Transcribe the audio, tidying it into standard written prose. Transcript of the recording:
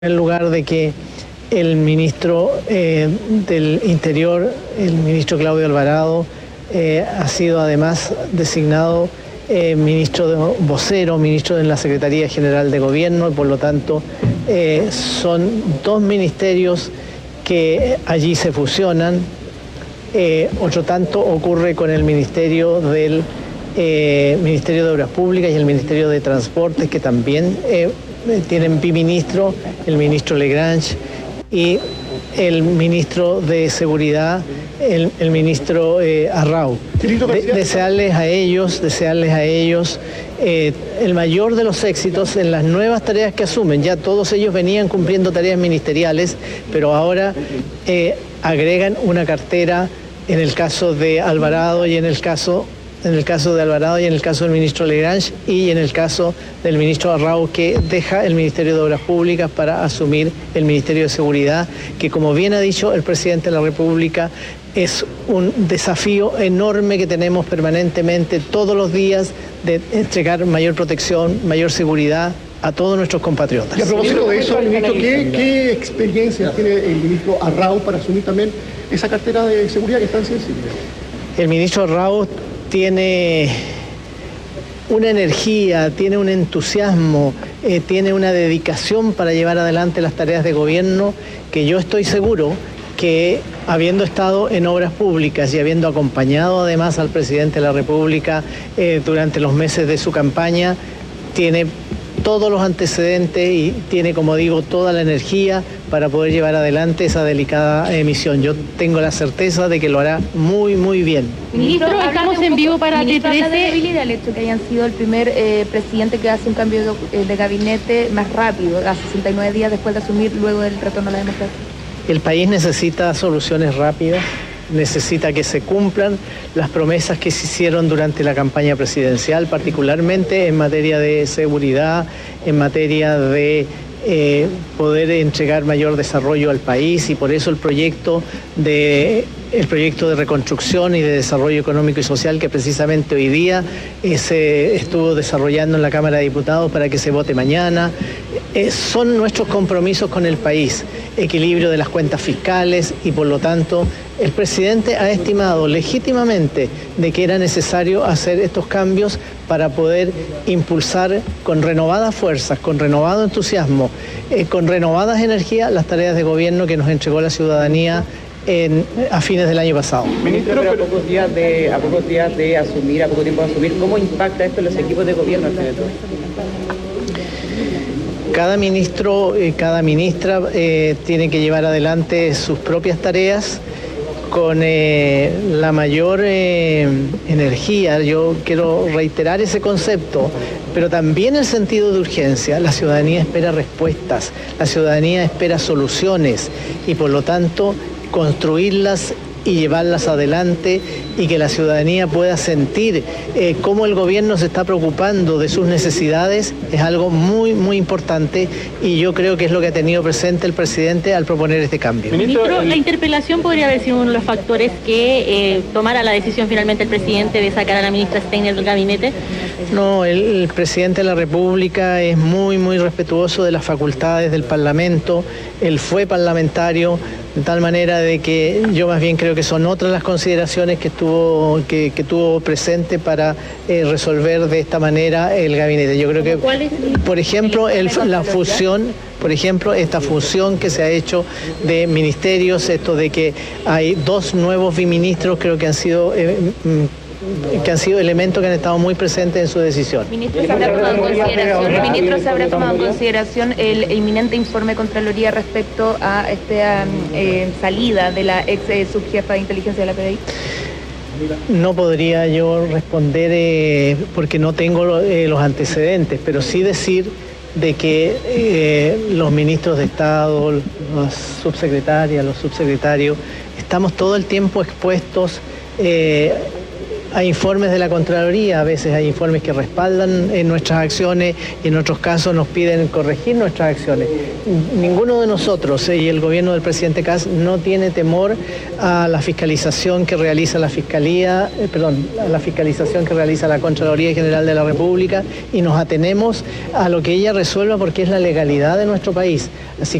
En lugar de que el ministro del Interior, el ministro Claudio Alvarado, ha sido además designado ministro vocero, ministro de la Secretaría General de Gobierno, y por lo tanto son dos ministerios que allí se fusionan. Otro tanto ocurre con el Ministerio de Obras Públicas y el Ministerio de Transportes, que también tienen biministro, el ministro Legrange, y el ministro de Seguridad, el ministro Arrau. Desearles a ellos el mayor de los éxitos en las nuevas tareas que asumen. Ya todos ellos venían cumpliendo tareas ministeriales, pero ahora agregan una cartera en el caso de Alvarado y en el caso del ministro Legrange y en el caso del ministro Arrau, que deja el Ministerio de Obras Públicas para asumir el Ministerio de Seguridad, que, como bien ha dicho el presidente de la República, es un desafío enorme que tenemos permanentemente todos los días de entregar mayor protección, mayor seguridad a todos nuestros compatriotas. Y a propósito de eso, ministro, ¿qué experiencia tiene el ministro Arrau para asumir también esa cartera de seguridad que es tan sensible? El ministro Arrau tiene una energía, tiene un entusiasmo, tiene una dedicación para llevar adelante las tareas de gobierno, que yo estoy seguro que, habiendo estado en obras públicas y habiendo acompañado además al presidente de la República durante los meses de su campaña, tiene todos los antecedentes y tiene, como digo, toda la energía para poder llevar adelante esa delicada misión. Yo tengo la certeza de que lo hará muy, muy bien. Ministro, estamos en vivo para T13. ¿Habla de debilidad el hecho que hayan sido el primer presidente que hace un cambio de gabinete más rápido, a 69 días después de asumir, luego del retorno a la democracia? El país necesita soluciones rápidas, necesita que se cumplan las promesas que se hicieron durante la campaña presidencial, particularmente en materia de seguridad, en materia de poder entregar mayor desarrollo al país, y por eso el proyecto de reconstrucción y de desarrollo económico y social que precisamente hoy día se estuvo desarrollando en la Cámara de Diputados para que se vote mañana. Son nuestros compromisos con el país, equilibrio de las cuentas fiscales, y por lo tanto el presidente ha estimado legítimamente de que era necesario hacer estos cambios para poder impulsar con renovadas fuerzas, con renovado entusiasmo, con renovadas energías las tareas de gobierno que nos entregó la ciudadanía a fines del año pasado. Ministro, pero a poco tiempo de asumir, ¿cómo impacta esto en los equipos de gobierno? Cada ministro, cada ministra tiene que llevar adelante sus propias tareas con la mayor energía. Yo quiero reiterar ese concepto, pero también el sentido de urgencia. La ciudadanía espera respuestas, la ciudadanía espera soluciones, y por lo tanto construirlas y llevarlas adelante, y que la ciudadanía pueda sentir cómo el gobierno se está preocupando de sus necesidades, es algo muy, muy importante, y yo creo que es lo que ha tenido presente el presidente al proponer este cambio. Ministro, la interpelación podría haber sido uno de los factores que tomara la decisión finalmente el presidente de sacar a la ministra Steiner del gabinete. No, el presidente de la República es muy, muy respetuoso de las facultades del Parlamento. Él fue parlamentario, de tal manera de que yo más bien creo que son otras las consideraciones que tuvo presente para resolver de esta manera el gabinete. Yo creo que, por ejemplo, esta fusión que se ha hecho de ministerios, esto de que hay dos nuevos biministros, creo que han sido elementos que han estado muy presentes en su decisión. Ministro, ¿se habrá tomado en consideración el inminente informe de Contraloría respecto a esta salida de la ex subjefa de inteligencia de la PDI? No podría yo responder porque no tengo los antecedentes, pero sí decir de que los ministros de Estado, las subsecretarias, los subsecretarios, estamos todo el tiempo expuestos Hay informes de la Contraloría, a veces hay informes que respaldan nuestras acciones y en otros casos nos piden corregir nuestras acciones. Ninguno de nosotros y el gobierno del presidente Kast no tiene temor a la fiscalización que realiza la Fiscalía, a la fiscalización que realiza la Contraloría General de la República, y nos atenemos a lo que ella resuelva porque es la legalidad de nuestro país. Así